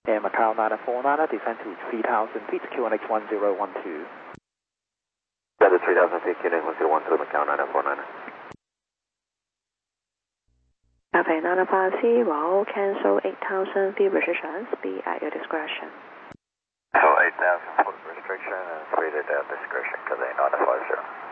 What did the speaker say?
Air Macau 949, descend to 3,000 feet, QNX 1012. That is 3,000 feet, QNX 1012, Macau 949. Cafe Nana Policy, will cancel 8,000 feet restrictions, be at your discretion. So 8,000 foot restriction and 3 to discretion, Cathay 950.